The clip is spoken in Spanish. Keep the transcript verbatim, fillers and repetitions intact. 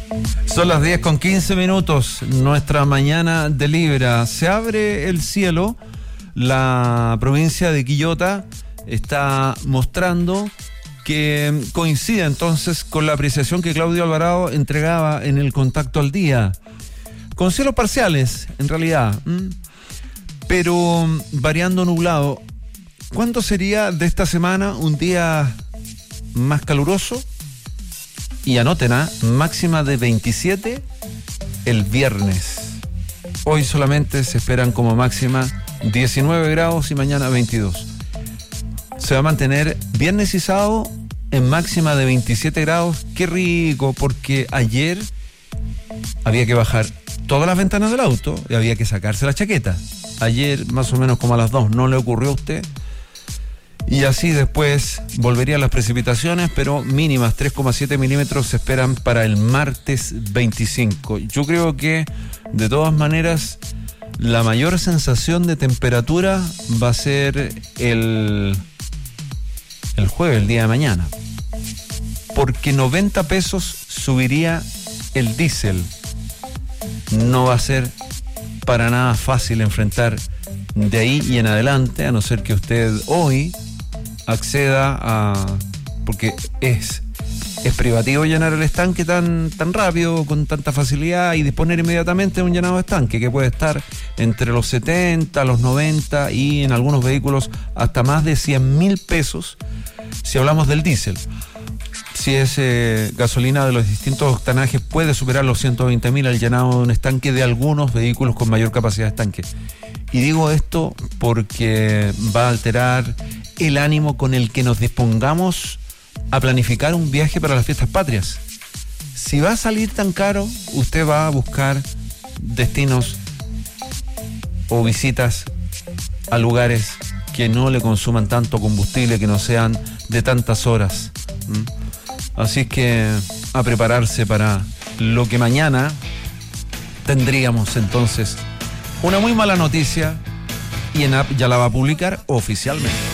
Son las diez con quince minutos, nuestra mañana de Libra. Se abre el cielo, la provincia de Quillota está mostrando que coincide entonces con la apreciación que Claudio Alvarado entregaba en el Contacto al Día. Con cielos parciales, en realidad, ¿m? pero variando nublado. ¿Cuándo sería de esta semana un día más caluroso? Y anoten, ¿eh? Máxima de veintisiete el viernes. Hoy solamente se esperan como máxima diecinueve grados y mañana veintidós. Se va a mantener viernes y sábado en máxima de veintisiete grados. Qué rico, porque ayer había que bajar todas las ventanas del auto y había que sacarse la chaqueta. Ayer más o menos como a las dos, ¿no le ocurrió a usted? Y así después volverían las precipitaciones, pero mínimas, tres coma siete milímetros se esperan para el martes veinticinco. Yo creo que, de todas maneras, la mayor sensación de temperatura va a ser el, el jueves, el día de mañana. Porque noventa pesos subiría el diésel. No va a ser para nada fácil enfrentar de ahí y en adelante, a no ser que usted hoy acceda a... porque es, es privativo llenar el estanque tan, tan rápido, con tanta facilidad, y disponer inmediatamente de un llenado de estanque que puede estar entre los setenta, los noventa y en algunos vehículos hasta más de cien mil pesos si hablamos del diésel. Si es eh, gasolina de los distintos octanajes, puede superar los ciento veinte mil al llenado de un estanque de algunos vehículos con mayor capacidad de estanque. Y digo esto porque va a alterar el ánimo con el que nos dispongamos a planificar un viaje para las fiestas patrias. Si va a salir tan caro, usted va a buscar destinos o visitas a lugares que no le consuman tanto combustible, que no sean de tantas horas. ¿Mm? Así es que a prepararse para lo que mañana tendríamos entonces una muy mala noticia, y ENAP ya la va a publicar oficialmente.